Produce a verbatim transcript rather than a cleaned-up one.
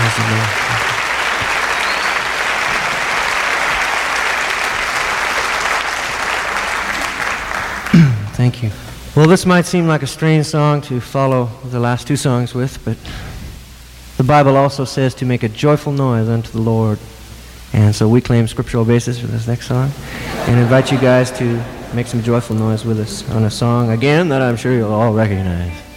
Praise the Lord. Thank you. Well, this might seem like a strange song to follow the last two songs with, but the Bible also says to make a joyful noise unto the Lord. And so we claim scriptural basis for this next song and invite you guys to make some joyful noise with us on a song, again, that I'm sure you'll all recognize.